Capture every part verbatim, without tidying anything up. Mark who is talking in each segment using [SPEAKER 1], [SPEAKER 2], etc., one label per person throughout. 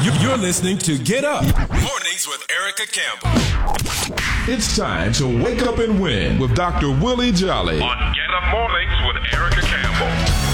[SPEAKER 1] You're listening to Get Up Mornings with Erica Campbell. It's time to wake up and win with Doctor Willie Jolly
[SPEAKER 2] on Get Up Mornings with Erica Campbell.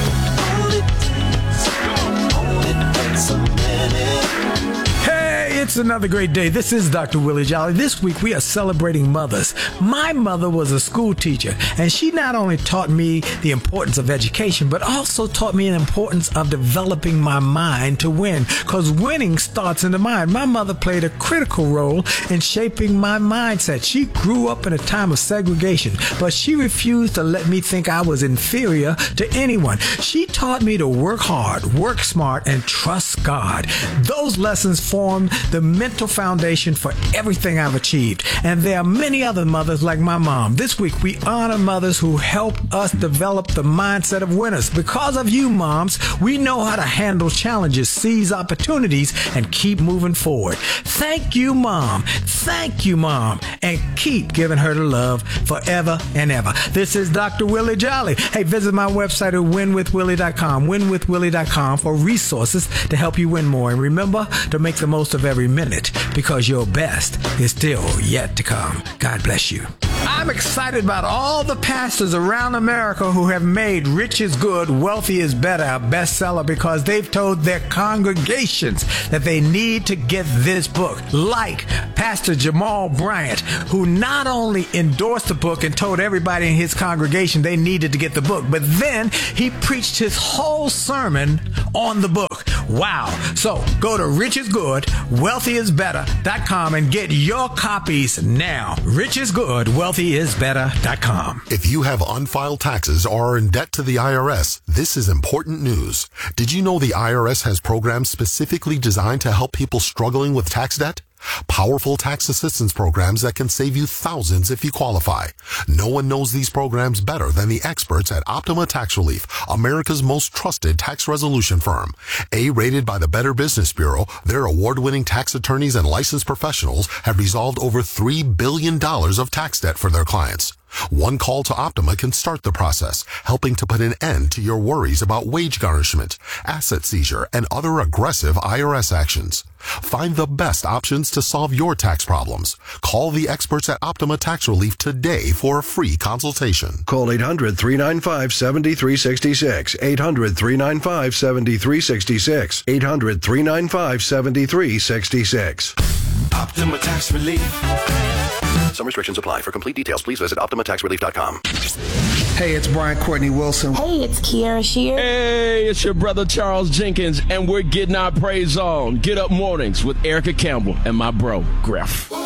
[SPEAKER 3] Hey, it's another great day. This is Doctor Willie Jolly. This week we are celebrating mothers. My mother was a school teacher, and she not only taught me the importance of education, but also taught me the importance of developing my mind to win, because winning starts in the mind. My mother played a critical role in shaping my mindset. She grew up in a time of segregation, but she refused to let me think I was inferior to anyone. She taught me to work hard, work smart, and trust God. Those lessons formed the mental foundation for everything I've achieved. And there are many other mothers like my mom. This week, we honor mothers who help us develop the mindset of winners. Because of you, moms, we know how to handle challenges, seize opportunities, and keep moving forward. Thank you, Mom. Thank you, Mom. And keep giving her the love forever and ever. This is Doctor Willie Jolly. Hey, visit my website at win with willie dot com, win with willie dot com, for resources to help you win more. And remember to make the most of every minute, because your best is still yet to come. God bless you. I'm excited about all the pastors around America who have made Rich is Good, Wealthy is Better a bestseller, because they've told their congregations that they need to get this book. Like Pastor Jamal Bryant, who not only endorsed the book and told everybody in his congregation they needed to get the book, but then he preached his whole sermon on the book. Wow. So go to rich is good wealthy is better dot com and get your copies now. rich is good wealthy is better dot com.
[SPEAKER 4] If you have unfiled taxes or are in debt to the I R S, this is important news. Did you know the I R S has programs specifically designed to help people struggling with tax debt? Powerful tax assistance programs that can save you thousands if you qualify. No one knows these programs better than the experts at Optima Tax Relief, America's most trusted tax resolution firm. A-rated by the Better Business Bureau, their award-winning tax attorneys and licensed professionals have resolved over three billion dollars of tax debt for their clients. One call to Optima can start the process, helping to put an end to your worries about wage garnishment, asset seizure, and other aggressive I R S actions. Find the best options to solve your tax problems. Call the experts at Optima Tax Relief today for a free consultation.
[SPEAKER 5] Call eight hundred, three nine five, seven three six six. eight hundred, three nine five, seven three six six. eight hundred, three nine five, seven three six six.
[SPEAKER 6] Optima Tax Relief.
[SPEAKER 5] Some restrictions apply. For complete details, please visit optima tax relief dot com.
[SPEAKER 7] Hey, it's Brian Courtney Wilson.
[SPEAKER 8] Hey, it's Kiara Shear.
[SPEAKER 9] Hey, it's your brother Charles Jenkins, and we're getting our praise on. Get Up Mornings with Erica Campbell and my bro, Griff.